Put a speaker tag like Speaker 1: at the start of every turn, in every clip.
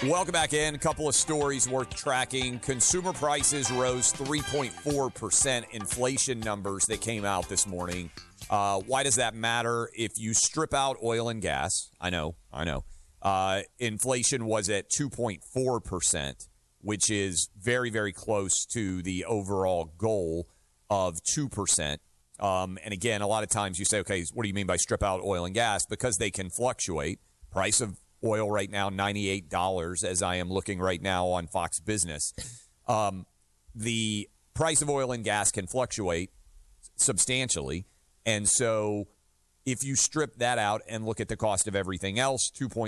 Speaker 1: Welcome back in. A couple of stories worth tracking. Consumer prices rose 3.4%. Inflation numbers that came out this morning. Why does that matter? If you strip out oil and gas, I know. Inflation was at 2.4%, which is very, very close to the overall goal of 2%. And again, a lot of times you say, okay, what do you mean by strip out oil and gas? Because they can fluctuate. Price of oil right now, $98, as I am looking right now on Fox Business. The price of oil and gas can fluctuate substantially. And so if you strip that out and look at the cost of everything else,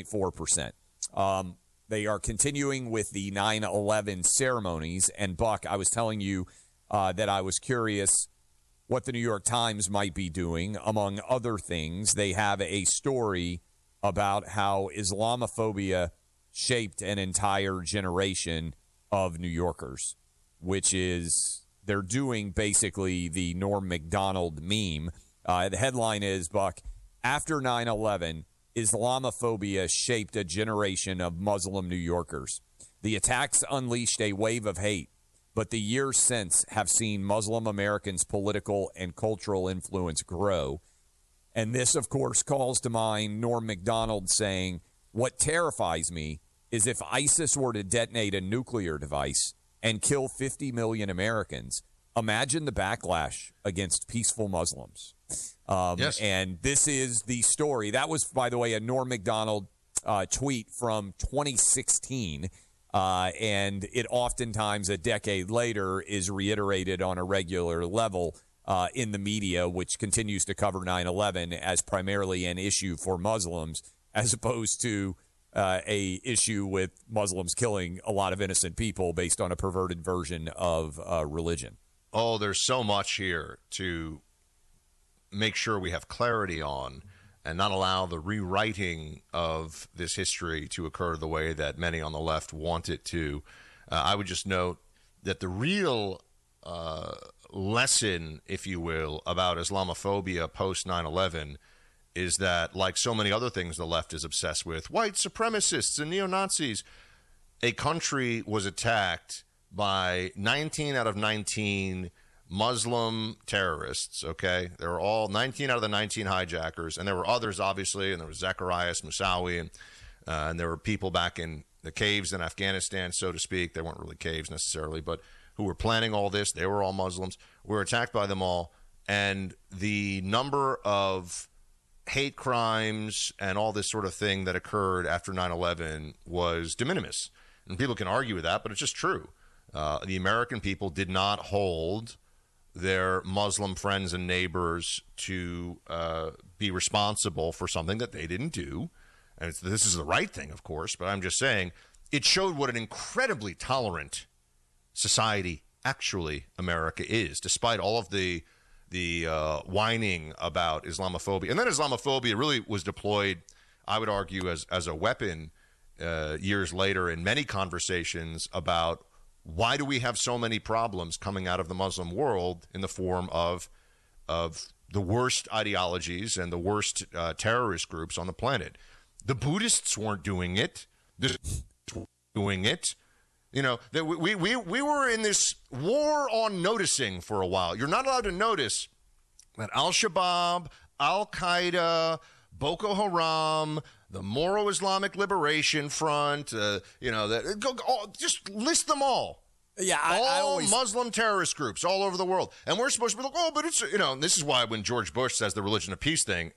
Speaker 1: 2.4%. They are continuing with the 9/11 ceremonies. And, Buck, I was telling you that I was curious what the New York Times might be doing. Among other things, they have a story about how Islamophobia shaped an entire generation of New Yorkers, which is they're doing basically the Norm Macdonald meme. The headline is, Buck, after 9/11, Islamophobia shaped a generation of Muslim New Yorkers. The attacks unleashed a wave of hate, but the years since have seen Muslim Americans' political and cultural influence grow. And this, of course, calls to mind Norm Macdonald saying, what terrifies me is if ISIS were to detonate a nuclear device and kill 50 million Americans, imagine the backlash against peaceful Muslims.
Speaker 2: Yes.
Speaker 1: And this is the story. That was, by the way, a Norm Macdonald tweet from 2016. And it oftentimes, a decade later, is reiterated on a regular level in the media, which continues to cover 9/11 as primarily an issue for Muslims, as opposed to a issue with Muslims killing a lot of innocent people based on a perverted version of religion.
Speaker 2: Oh, there's so much here to make sure we have clarity on and not allow the rewriting of this history to occur the way that many on the left want it to. I would just note that the real lesson, if you will, about Islamophobia post 9/11 is that, like so many other things the left is obsessed with, white supremacists and neo-Nazis, a country was attacked by 19 out of 19 Muslim terrorists, okay? There were all 19 out of the 19 hijackers, and there were others, obviously, and there was Zacharias Moussaoui, and there were people back in the caves in Afghanistan, so to speak. They weren't really caves necessarily, but who were planning all this. They were all Muslims. We were attacked by them all, and the number of hate crimes and all this sort of thing that occurred after 9/11 was de minimis. And people can argue with that, but it's just true. The American people did not hold their Muslim friends and neighbors to be responsible for something that they didn't do. And this is the right thing, of course, but I'm just saying it showed what an incredibly tolerant society actually America is, despite all of the whining about Islamophobia. And then Islamophobia really was deployed, I would argue, as a weapon years later in many conversations about why do we have so many problems coming out of the Muslim world in the form of the worst ideologies and the worst terrorist groups on the planet. The Buddhists weren't doing it. The were doing it. You know, we were in this war on noticing for a while. You're not allowed to notice that Al-Shabaab, Al-Qaeda, Boko Haram, the Moro Islamic Liberation Front, just list them all.
Speaker 1: Yeah,
Speaker 2: I
Speaker 1: always
Speaker 2: Muslim terrorist groups all over the world. And we're supposed to be like, oh, but it's, and this is why when George Bush says the religion of peace thing,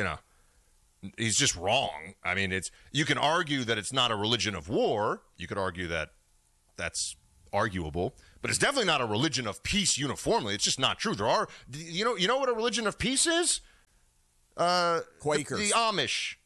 Speaker 2: he's just wrong. I mean, you can argue that it's not a religion of war. You could argue that that's arguable, but it's definitely not a religion of peace uniformly. It's just not true. There are, you know what a religion of peace is?
Speaker 1: Quakers.
Speaker 2: The Amish,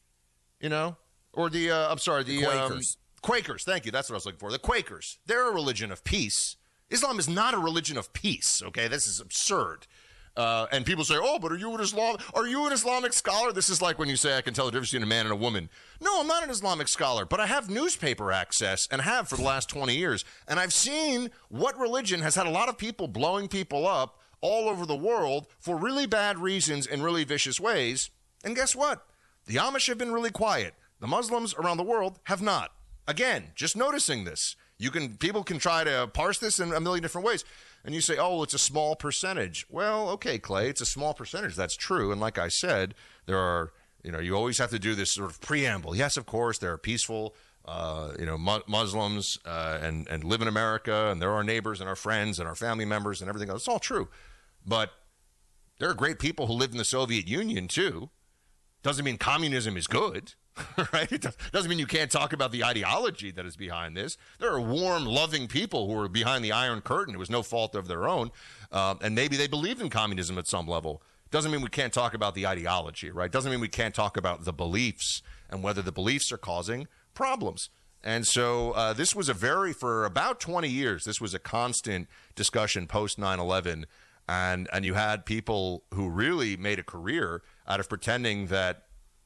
Speaker 2: or the
Speaker 1: Quakers.
Speaker 2: Quakers, thank you. That's what I was looking for. The Quakers. They're a religion of peace. Islam is not a religion of peace, okay? This is absurd. And people say, oh, but are you an Islamic scholar? This is like when you say I can tell the difference between a man and a woman. No, I'm not an Islamic scholar, but I have newspaper access and have for the last 20 years. And I've seen what religion has had a lot of people blowing people up all over the world for really bad reasons in really vicious ways. And guess what? The Amish have been really quiet. The Muslims around the world have not. Again, just noticing this. People can try to parse this in a million different ways. And you say, oh, it's a small percentage. Well, okay, Clay, it's a small percentage. That's true. And like I said, there are, you always have to do this sort of preamble. Yes, of course, there are peaceful, Muslims and live in America, and they're our neighbors and our friends and our family members and everything else. It's all true. But there are great people who lived in the Soviet Union, too. Doesn't mean communism is good. Right? It doesn't mean you can't talk about the ideology that is behind this. There are warm, loving people who are behind the Iron Curtain. It was no fault of their own. And maybe they believed in communism at some level. Doesn't mean we can't talk about the ideology, right? Doesn't mean we can't talk about the beliefs and whether the beliefs are causing problems. And so this was for about 20 years, this was a constant discussion post 9/11. And you had people who really made a career out of pretending that,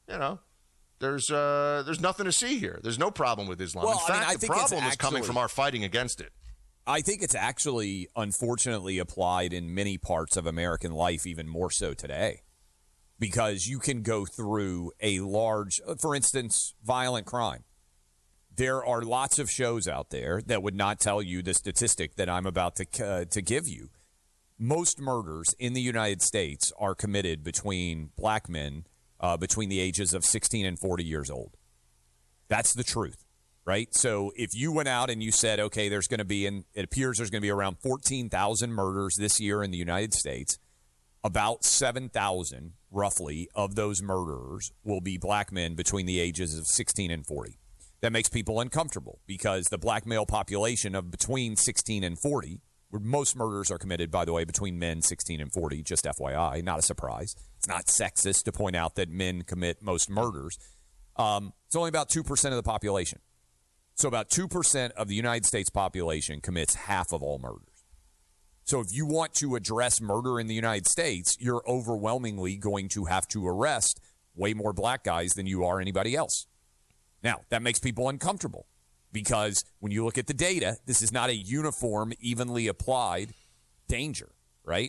Speaker 2: there's nothing to see here. There's no problem with Islam.
Speaker 1: Well,
Speaker 2: in fact, the problem is coming from our fighting against it.
Speaker 1: I think it's actually, unfortunately, applied in many parts of American life, even more so today. Because you can go through a large, for instance, violent crime. There are lots of shows out there that would not tell you the statistic that I'm about to give you. Most murders in the United States are committed between black men between the ages of 16 and 40 years old. That's the truth, right? So if you went out and you said, okay, it appears there's going to be around 14,000 murders this year in the United States, about 7,000 roughly of those murderers will be black men between the ages of 16 and 40. That makes people uncomfortable because the black male population of between 16 and 40, where most murders are committed, by the way, between men 16 and 40, just FYI, not a surprise. It's not sexist to point out that men commit most murders. It's only about 2% of the population. So about 2% of the United States population commits half of all murders. So if you want to address murder in the United States, you're overwhelmingly going to have to arrest way more black guys than you are anybody else. Now, that makes people uncomfortable. Because when you look at the data, this is not a uniform, evenly applied danger, right?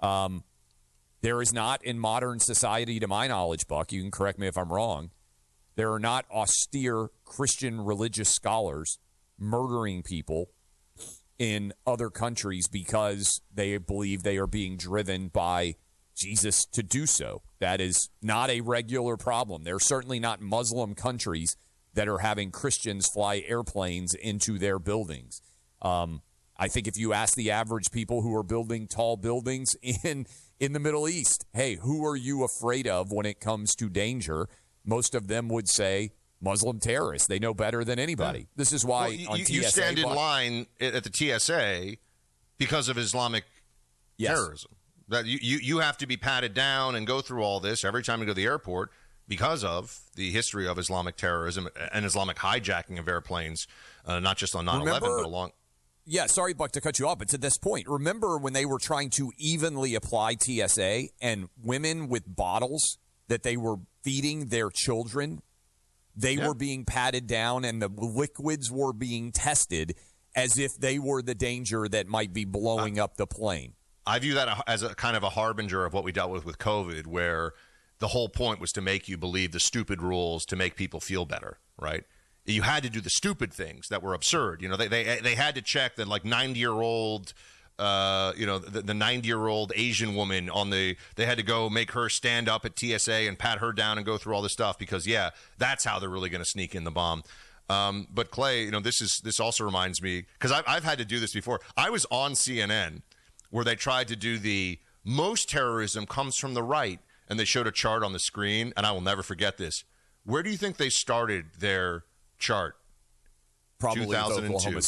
Speaker 1: There is not in modern society, to my knowledge, Buck, you can correct me if I'm wrong, there are not austere Christian religious scholars murdering people in other countries because they believe they are being driven by Jesus to do so. That is not a regular problem. There are certainly not Muslim countries that are having Christians fly airplanes into their buildings. I think if you ask the average people who are building tall buildings in the Middle East, hey, who are you afraid of when it comes to danger? Most of them would say Muslim terrorists. They know better than anybody. This is why
Speaker 2: you stand in line at the TSA because of Islamic terrorism. That you have to be patted down and go through all this every time you go to the airport, because of the history of Islamic terrorism and Islamic hijacking of airplanes, not just on 9/11, but along.
Speaker 1: Yeah, sorry, Buck, to cut you off, but to this point, remember when they were trying to evenly apply TSA and women with bottles that they were feeding their children, they were being patted down and the liquids were being tested as if they were the danger that might be blowing up the plane.
Speaker 2: I view that as a kind of a harbinger of what we dealt with COVID, where the whole point was to make you believe the stupid rules to make people feel better, right? You had to do the stupid things that were absurd. They had to check that like 90-year-old, the 90-year-old Asian woman they had to go make her stand up at TSA and pat her down and go through all this stuff because, that's how they're really going to sneak in the bomb. But Clay, this also reminds me, because I've had to do this before. I was on CNN where they tried to do the most terrorism comes from the right. And they showed a chart on the screen, and I will never forget this. Where do you think they started their chart?
Speaker 1: Probably
Speaker 2: 2002.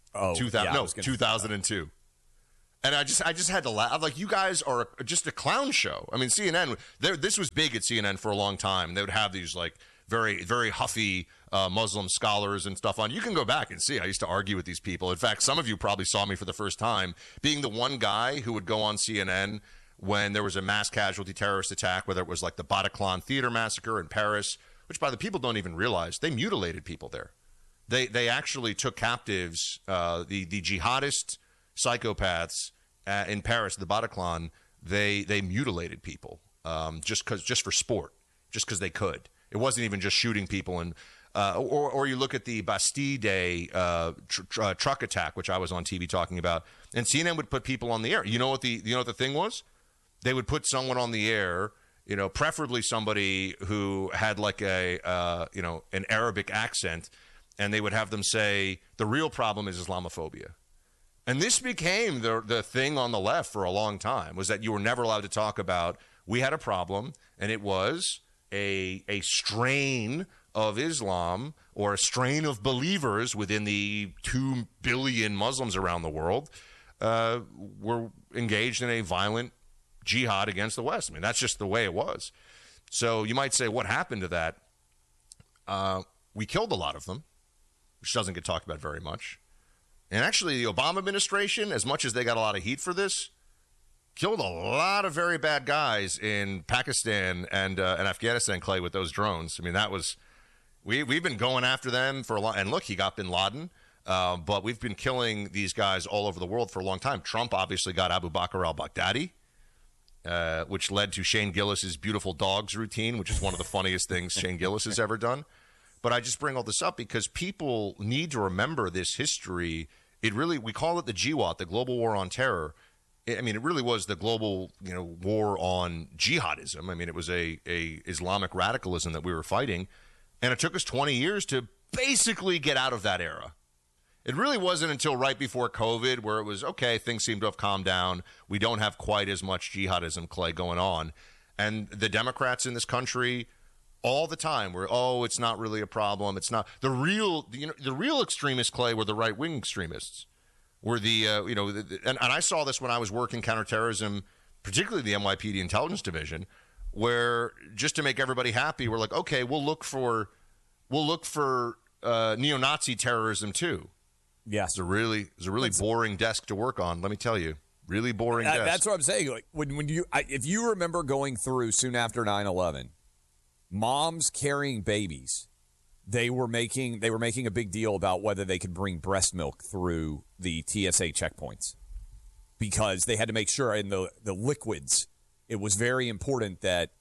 Speaker 2: 2002. And I just had to laugh. I'm like, you guys are just a clown show. I mean, CNN, this was big at CNN for a long time. They would have these like very, very huffy Muslim scholars and stuff on. You can go back and see. I used to argue with these people. In fact, some of you probably saw me for the first time being the one guy who would go on CNN when there was a mass casualty terrorist attack, whether it was like the Bataclan theater massacre in Paris, which by the people don't even realize, they mutilated people there. They actually took captives the jihadist psychopaths in Paris, the Bataclan. They mutilated people just for sport, just because they could. It wasn't even just shooting people. And Or you look at the Bastille Day truck attack, which I was on TV talking about, and CNN would put people on the air. You know what the thing was? They would put someone on the air, preferably somebody who had like an Arabic accent, and they would have them say, the real problem is Islamophobia. And this became the thing on the left for a long time, was that you were never allowed to talk about, we had a problem, and it was a strain of Islam or a strain of believers within the 2 billion Muslims around the world were engaged in a violent jihad against the West. I mean, that's just the way it was. So you might say, what happened to that? We killed a lot of them, which doesn't get talked about very much. And actually, the Obama administration, as much as they got a lot of heat for this, killed a lot of very bad guys in Pakistan and Afghanistan, Clay, with those drones. I mean, that was... We've been going after them for a long... And look, he got bin Laden, but we've been killing these guys all over the world for a long time. Trump obviously got Abu Bakr al-Baghdadi, which led to Shane Gillis's beautiful dogs routine, which is one of the funniest things Shane Gillis has ever done. But I just bring all this up because people need to remember this history. We call it the GWAT, the Global War on Terror. I mean, it really was the global, war on jihadism. I mean, it was a Islamic radicalism that we were fighting, and it took us 20 years to basically get out of that era. It really wasn't until right before COVID where it was, okay, things seem to have calmed down. We don't have quite as much jihadism, Clay, going on. And the Democrats in this country all the time were, it's not really a problem. It's not. The real extremists, Clay, were the right-wing extremists. Were and I saw this when I was working counterterrorism, particularly the NYPD Intelligence Division, where just to make everybody happy, we're like, okay, we'll look for neo-Nazi terrorism too.
Speaker 1: Yes,
Speaker 2: it's a really boring desk to work on. Let me tell you, really boring desk.
Speaker 1: That's what I'm saying. Like if you remember going through soon after 9/11, moms carrying babies. They were making a big deal about whether they could bring breast milk through the TSA checkpoints because they had to make sure in the liquids, it was very important that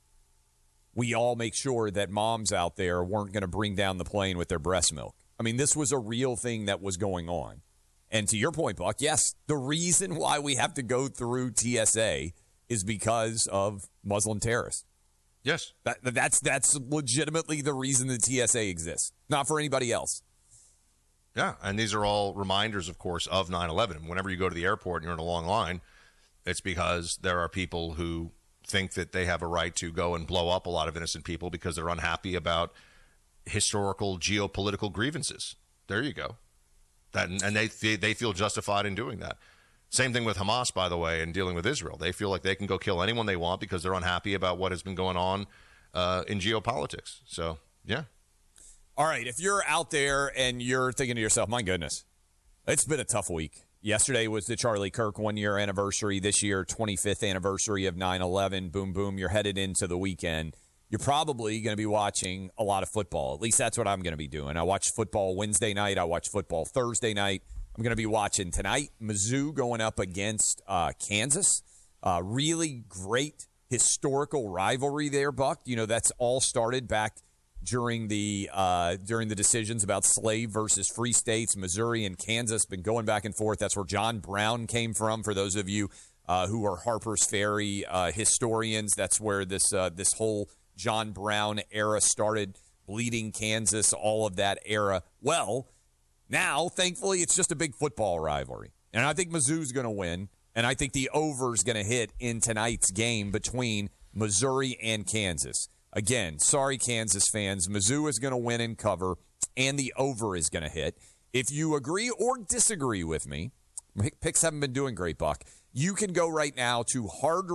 Speaker 1: we all make sure that moms out there weren't going to bring down the plane with their breast milk. I mean, this was a real thing that was going on. And to your point, Buck, yes, the reason why we have to go through TSA is because of Muslim terrorists.
Speaker 2: Yes.
Speaker 1: That's legitimately the reason the TSA exists, not for anybody else.
Speaker 2: Yeah, and these are all reminders, of course, of 9/11. Whenever you go to the airport and you're in a long line, it's because there are people who think that they have a right to go and blow up a lot of innocent people because they're unhappy about historical geopolitical grievances. There you go. And they feel justified in doing that. Same thing with Hamas, by the way, in dealing with Israel. They feel like they can go kill anyone they want because they're unhappy about what has been going on in geopolitics. So, yeah.
Speaker 1: All right, if you're out there and you're thinking to yourself, my goodness, it's been a tough week. Yesterday was the Charlie Kirk one-year anniversary. This year, 25th anniversary of 9/11. Boom, boom, you're headed into the weekend. You're probably going to be watching a lot of football. At least that's what I'm going to be doing. I watch football Wednesday night. I watch football Thursday night. I'm going to be watching tonight Mizzou going up against Kansas. Really great historical rivalry there, Buck. That's all started back during the decisions about slave versus free states. Missouri and Kansas been going back and forth. That's where John Brown came from. For those of you who are Harper's Ferry historians, that's where this whole John Brown era started. Bleeding Kansas, all of that era. Well, now, thankfully, it's just a big football rivalry. And I think Mizzou's going to win. And I think the over's going to hit in tonight's game between Missouri and Kansas. Again, sorry, Kansas fans. Mizzou is going to win and cover, and the over is going to hit. If you agree or disagree with me, picks haven't been doing great, Buck. You can go right now to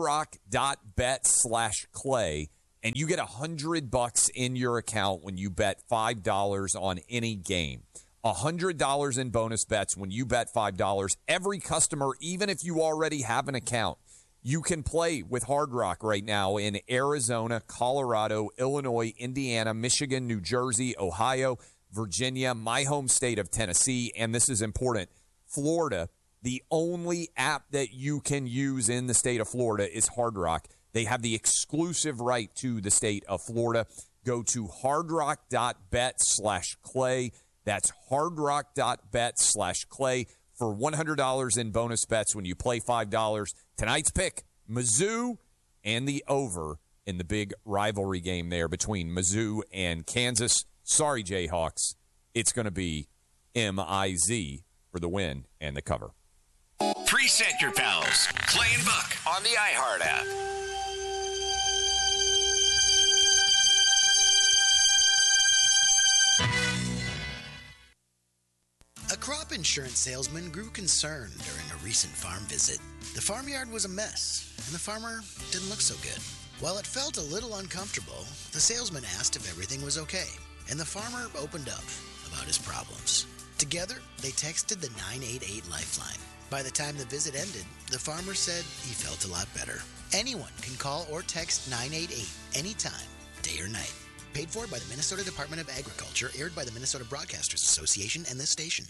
Speaker 1: hardrock.bet/Clay, and you get $100 in your account when you bet $5 on any game. $100 in bonus bets when you bet $5. Every customer, even if you already have an account, you can play with Hard Rock right now in Arizona, Colorado, Illinois, Indiana, Michigan, New Jersey, Ohio, Virginia, my home state of Tennessee, and this is important, Florida. The only app that you can use in the state of Florida is Hard Rock. They have the exclusive right to the state of Florida. Go to hardrock.bet/Clay. That's hardrock.bet/Clay for $100 in bonus bets when you play $5. Tonight's pick, Mizzou and the over in the big rivalry game there between Mizzou and Kansas. Sorry, Jayhawks. It's going to be MIZ for the win and the cover.
Speaker 3: Preset your pals. Clay and Buck on the iHeart app.
Speaker 4: A crop insurance salesman grew concerned during a recent farm visit. The farmyard was a mess, and the farmer didn't look so good. While it felt a little uncomfortable, the salesman asked if everything was okay, and the farmer opened up about his problems. Together, they texted the 988 Lifeline. By the time the visit ended, the farmer said he felt a lot better. Anyone can call or text 988 anytime, day or night. Paid for by the Minnesota Department of Agriculture, aired by the Minnesota Broadcasters Association and this station.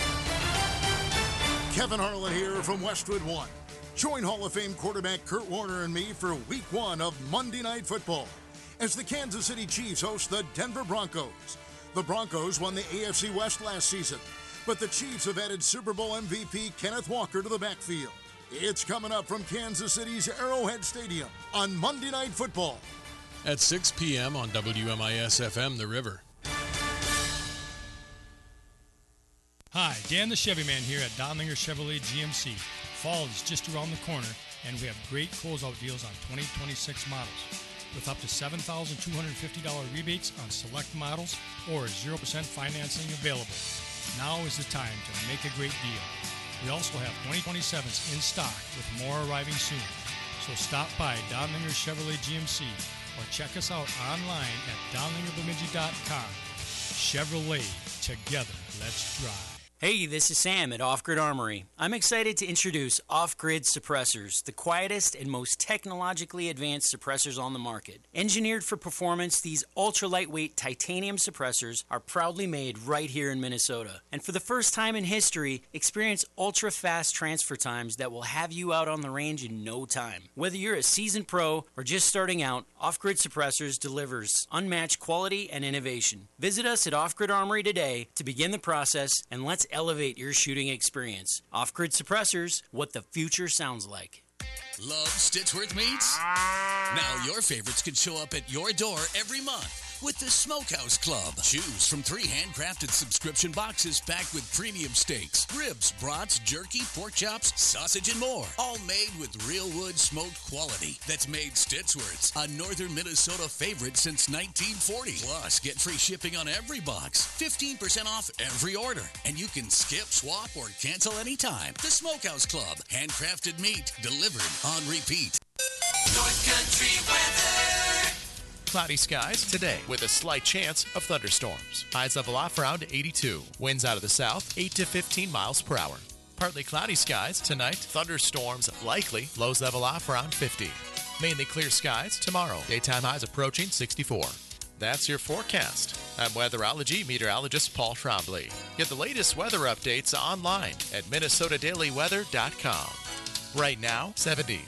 Speaker 5: Kevin Harlan here from Westwood One. Join Hall of Fame quarterback Kurt Warner and me for Week 1 of Monday Night Football as the Kansas City Chiefs host the Denver Broncos. The Broncos won the AFC West last season, but the Chiefs have added Super Bowl MVP Kenneth Walker to the backfield. It's coming up from Kansas City's Arrowhead Stadium on Monday Night Football.
Speaker 6: At 6 p.m. on WMIS-FM, The River.
Speaker 7: Hi, Dan the Chevy Man here at Donlinger Chevrolet GMC. Fall is just around the corner, and we have great closeout deals on 2026 models, with up to $7,250 rebates on select models or 0% financing available. Now is the time to make a great deal. We also have 2027s in stock with more arriving soon. So stop by Donlinger Chevrolet GMC or check us out online at donlingerbemidji.com. Chevrolet, together, let's drive.
Speaker 8: Hey, this is Sam at Off Grid Armory. I'm excited to introduce Off Grid Suppressors, the quietest and most technologically advanced suppressors on the market. Engineered for performance, these ultra-lightweight titanium suppressors are proudly made right here in Minnesota. And for the first time in history, experience ultra-fast transfer times that will have you out on the range in no time. Whether you're a seasoned pro or just starting out, Off Grid Suppressors delivers unmatched quality and innovation. Visit us at Off Grid Armory today to begin the process, and let's elevate your shooting experience. Off-Grid Suppressors, what the future sounds like.
Speaker 3: Love Stitchworth meats? Now your favorites can show up at your door every month with the Smokehouse Club. Choose from 3 handcrafted subscription boxes packed with premium steaks, ribs, brats, jerky, pork chops, sausage, and more. All made with real wood smoked quality that's made Stitchworth's a northern Minnesota favorite since 1940. Plus, get free shipping on every box, 15% off every order, and you can skip, swap, or cancel anytime. The Smokehouse Club. Handcrafted meat delivered on repeat.
Speaker 9: North Country weather.
Speaker 10: Cloudy skies today with a slight chance of thunderstorms. Highs level off around 82. Winds out of the south 8 to 15 miles per hour. Partly cloudy skies tonight. Thunderstorms likely. Lows level off around 50. Mainly clear skies tomorrow. Daytime highs approaching 64. That's your forecast. I'm weatherology meteorologist Paul Trombley. Get the latest weather updates online at minnesotadailyweather.com. Right now, 70.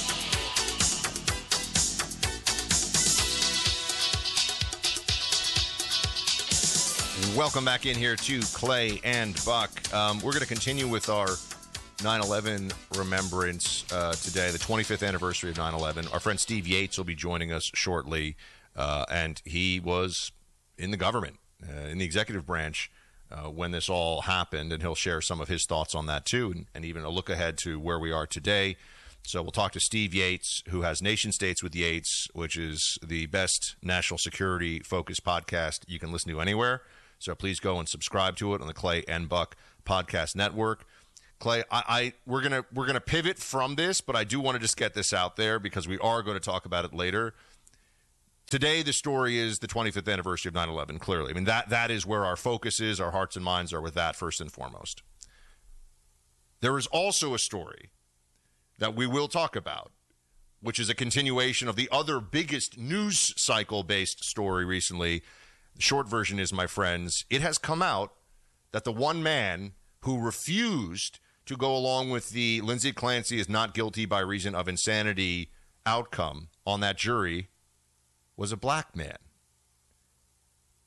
Speaker 2: Welcome back in here to Clay and Buck. We're going to continue with our 9/11 remembrance today, the 25th anniversary of 9/11. Our friend Steve Yates will be joining us shortly, and he was in the government, in the executive branch, when this all happened, and he'll share some of his thoughts on that too, and even a look ahead to where we are today. So we'll talk to Steve Yates, who has Nation States with Yates, which is the best national security-focused podcast you can listen to anywhere. So please go and subscribe to it on the Clay and Buck Podcast Network. Clay, we're gonna pivot from this, but I do want to just get this out there because we are going to talk about it later. Today, the story is the 25th anniversary of 9/11, clearly. I mean, that is where our focus is. Our hearts and minds are with that first and foremost. There is also a story that we will talk about, which is a continuation of the other biggest news cycle-based story recently. The short version is, my friends, it has come out that the one man who refused to go along with the Lindsay Clancy is not guilty by reason of insanity outcome on that jury was a black man.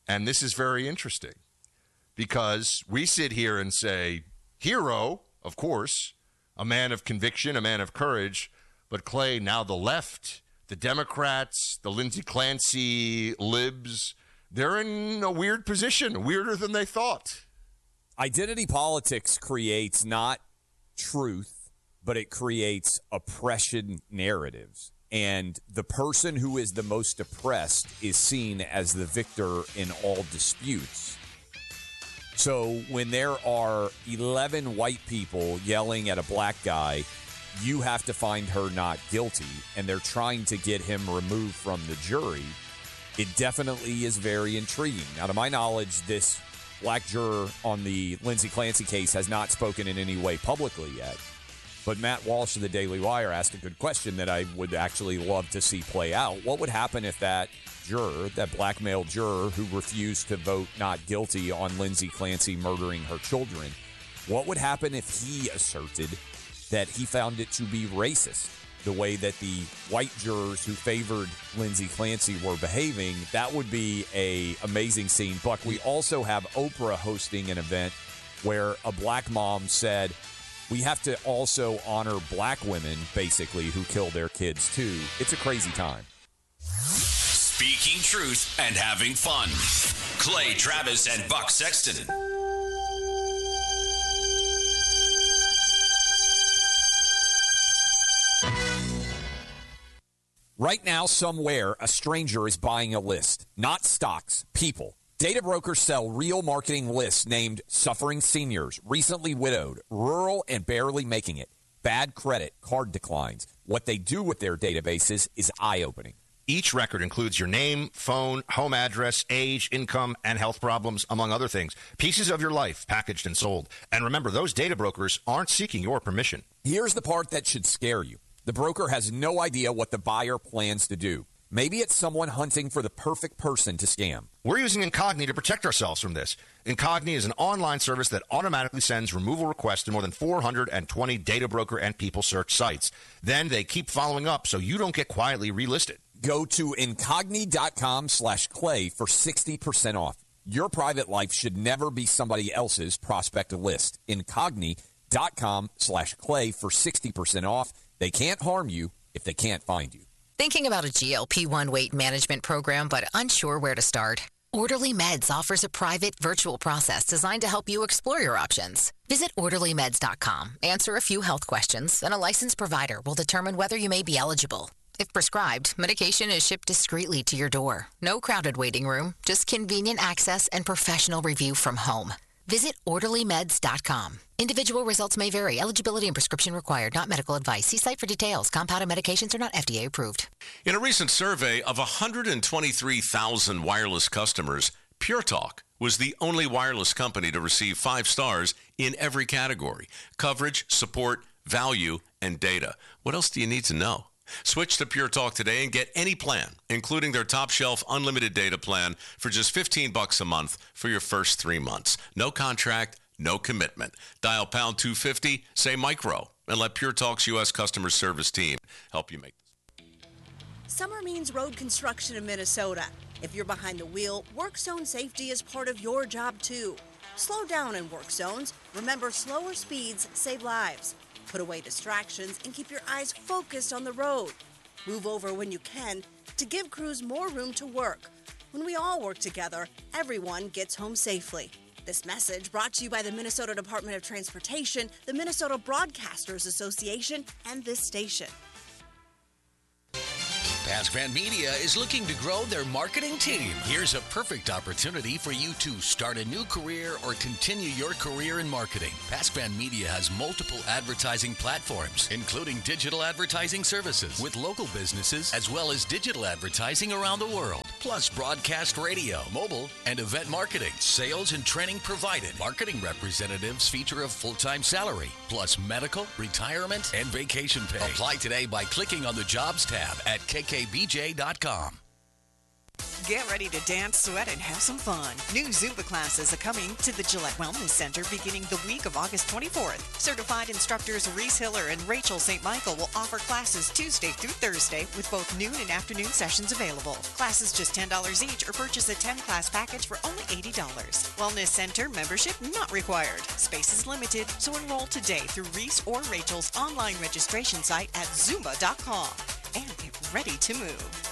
Speaker 2: And this is very interesting because we sit here and say, hero, of course, a man of conviction, a man of courage. But Clay, now the left, the Democrats, the Lindsey Clancy libs, they're in a weird position, weirder than they thought.
Speaker 1: Identity politics creates not truth, but it creates oppression narratives. And the person who is the most oppressed is seen as the victor in all disputes. So when there are 11 white people yelling at a black guy, you have to find her not guilty, and they're trying to get him removed from the jury, it definitely is very intriguing. Now, to my knowledge, this black juror on the Lindsey Clancy case has not spoken in any way publicly yet. But Matt Walsh of the Daily Wire asked a good question that I would actually love to see play out. What would happen if that juror, that black male juror who refused to vote not guilty on Lindsey Clancy murdering her children, what would happen if he asserted that he found it to be racist, the way that the white jurors who favored Lindsey Clancy were behaving? That would be an amazing scene. Buck, we also have Oprah hosting an event where a black mom said, we have to also honor black women, basically, who kill their kids, too. It's a crazy time.
Speaker 3: Speaking truth and having fun. Clay Travis and Buck Sexton.
Speaker 1: Right now, somewhere, a stranger is buying a list. Not stocks, people. Data brokers sell real marketing lists named Suffering Seniors, Recently Widowed, Rural and Barely Making It, Bad Credit, Card Declines. What they do with their databases is eye-opening.
Speaker 2: Each record includes your name, phone, home address, age, income, and health problems, among other things. Pieces of your life packaged and sold. And remember, those data brokers aren't seeking your permission.
Speaker 1: Here's the part that should scare you. The broker has no idea what the buyer plans to do. Maybe it's someone hunting for the perfect person to scam.
Speaker 2: We're using Incogni to protect ourselves from this. Incogni is an online service that automatically sends removal requests to more than 420 data broker and people search sites. Then they keep following up so you don't get quietly relisted.
Speaker 1: Go to Incogni.com/Clay for 60% off. Your private life should never be somebody else's prospect list. Incogni.com/Clay for 60% off. They can't harm you if they can't find you.
Speaker 11: Thinking about a GLP-1 weight management program but unsure where to start? Orderly Meds offers a private virtual process designed to help you explore your options. Visit orderlymeds.com, answer a few health questions, and a licensed provider will determine whether you may be eligible. If prescribed, medication is shipped discreetly to your door. No crowded waiting room, just convenient access and professional review from home. Visit orderlymeds.com. Individual results may vary. Eligibility and prescription required. Not medical advice. See site for details. Compounded medications are not FDA approved.
Speaker 12: In a recent survey of 123,000 wireless customers, Pure Talk was the only wireless company to receive 5 stars in every category: coverage, support, value, and data. What else do you need to know? Switch to Pure Talk today and get any plan, including their top shelf unlimited data plan for just $15 a month for your first 3 months. No contract, no commitment. Dial pound 250, say micro, and let Pure Talk's U.S. customer service team help you make this.
Speaker 13: Summer means road construction in Minnesota. If you're behind the wheel, work zone safety is part of your job too. Slow down in work zones. Remember, slower speeds save lives. Put away distractions and keep your eyes focused on the road. Move over when you can to give crews more room to work. When we all work together, everyone gets home safely. This message brought to you by the Minnesota Department of Transportation, the Minnesota Broadcasters Association, and this station.
Speaker 3: Pasquan Media is looking to grow their marketing team. Here's a perfect opportunity for you to start a new career or continue your career in marketing. Pasquan Media has multiple advertising platforms, including digital advertising services with local businesses, as well as digital advertising around the world, plus broadcast radio, mobile, and event marketing. Sales and training provided. Marketing representatives feature a full-time salary, plus medical, retirement, and vacation pay. Apply today by clicking on the Jobs tab at KKBJ.com.
Speaker 14: Get ready to dance, sweat, and have some fun. New Zumba classes are coming to the Gillette Wellness Center beginning the week of August 24th. Certified instructors Reese Hiller and Rachel St. Michael will offer classes Tuesday through Thursday with both noon and afternoon sessions available. Classes just $10 each or purchase a 10-class package for only $80. Wellness Center membership not required. Space is limited, so enroll today through Reese or Rachel's online registration site at Zumba.com and get ready to move.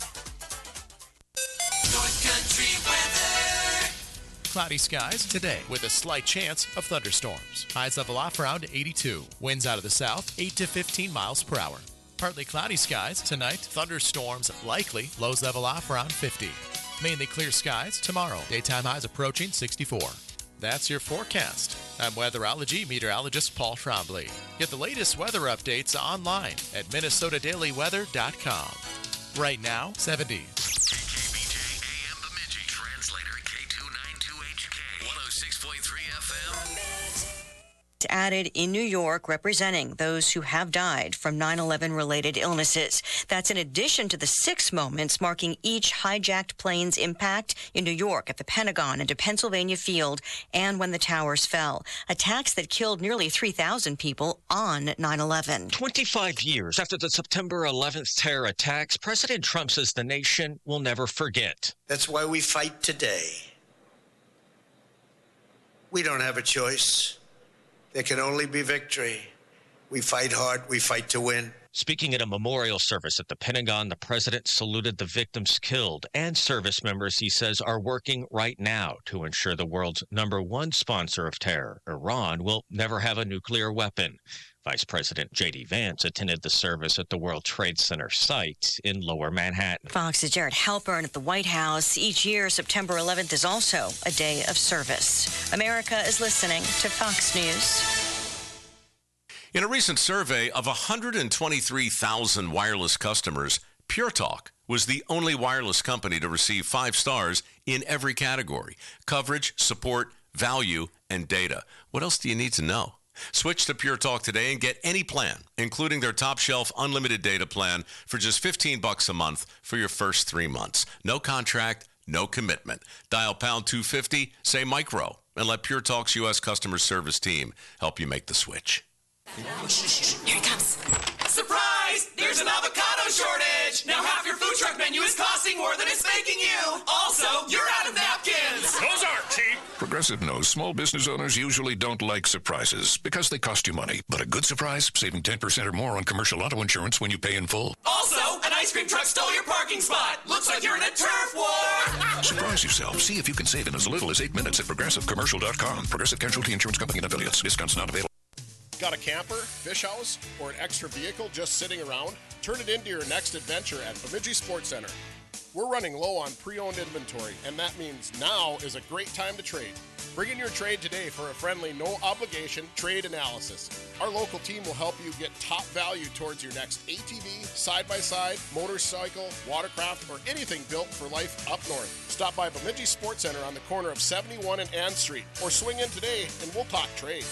Speaker 9: North Country weather.
Speaker 10: Cloudy skies today with a slight chance of thunderstorms. Highs level off around 82. Winds out of the south, 8 to 15 miles per hour. Partly cloudy skies tonight. Thunderstorms likely. Lows level off around 50. Mainly clear skies tomorrow. Daytime highs approaching 64. That's your forecast. I'm weatherology meteorologist Paul Trombley. Get the latest weather updates online at MinnesotaDailyWeather.com. Right now, 70.
Speaker 15: Added in New York representing those who have died from 9/11 related illnesses. That's in addition to the 6 moments marking each hijacked plane's impact in New York at the Pentagon and to Pennsylvania Field and when the towers fell. Attacks that killed nearly 3,000 people on 9/11.
Speaker 16: 25 years after the September 11th terror attacks, President Trump says the nation will never forget.
Speaker 17: That's why we fight today. We don't have a choice. There can only be victory. We fight hard. We fight to win.
Speaker 16: Speaking at a memorial service at the Pentagon, the president saluted the victims killed and service members he says are working right now to ensure the world's #1 sponsor of terror, Iran, will never have a nuclear weapon. Vice President J.D. Vance attended the service at the World Trade Center site in Lower Manhattan.
Speaker 15: Fox's Jared Halpern at the White House. Each year, September 11th is also a day of service. America is listening to Fox News.
Speaker 12: In a recent survey of 123,000 wireless customers, Pure Talk was the only wireless company to receive 5 stars in every category: coverage, support, value, and data. What else do you need to know? Switch to Pure Talk today and get any plan, including their top shelf unlimited data plan for just $15 a month for your first 3 months. No contract, no commitment. Dial pound 250, say micro, and let Pure Talk's U.S. customer service team help you make the switch.
Speaker 9: Here it comes. Surprise! There's an avocado shortage! Now half your food truck menu is costing more than it's making you! Also, you're out of napkins!
Speaker 18: Those aren't cheap! Progressive knows small business owners usually don't like surprises because they cost you money. But a good surprise, saving 10% or more on commercial auto insurance when you pay in full.
Speaker 9: Also, an ice cream truck stole your parking spot! Looks like you're in a turf war!
Speaker 18: Surprise yourself. See if you can save in as little as 8 minutes at ProgressiveCommercial.com. Progressive Casualty Insurance Company and Affiliates. Discounts not available.
Speaker 19: Got a camper, fish house, or an extra vehicle just sitting around? Turn it into your next adventure at Bemidji Sports Center. We're running low on pre-owned inventory, and that means now is a great time to trade. Bring in your trade today for a friendly, no-obligation trade analysis. Our local team will help you get top value towards your next ATV, side-by-side, motorcycle, watercraft, or anything built for life up north. Stop by Bemidji Sports Center on the corner of 71 and Ann Street, or swing in today and we'll talk trade.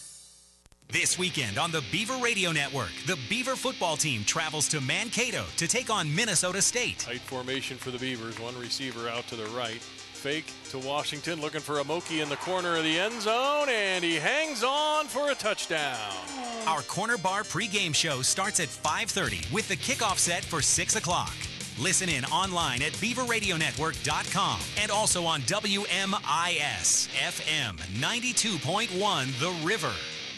Speaker 20: This weekend on the Beaver Radio Network, the Beaver football team travels to Mankato to take on Minnesota State.
Speaker 6: Tight formation for the Beavers. One receiver out to the right. Fake to Washington, looking for Amoki in the corner of the end zone, and he hangs on for a touchdown.
Speaker 20: Our Corner Bar pregame show starts at 5:30 with the kickoff set for 6 o'clock. Listen in online at BeaverRadioNetwork.com and also on WMIS FM 92.1 The River.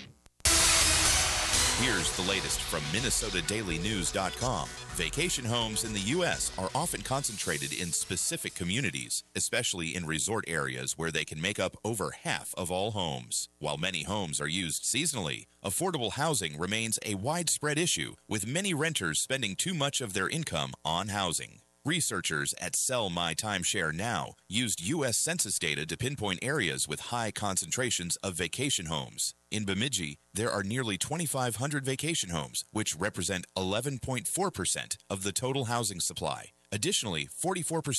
Speaker 21: Here's the latest from MinnesotaDailyNews.com. Vacation homes in the U.S. are often concentrated in specific communities, especially in resort areas where they can make up over half of all homes. While many homes are used seasonally, affordable housing remains a widespread issue, with many renters spending too much of their income on housing. Researchers at Sell My Timeshare Now used U.S. Census data to pinpoint areas with high concentrations of vacation homes. In Bemidji, there are nearly 2,500 vacation homes, which represent 11.4% of the total housing supply. Additionally, 44%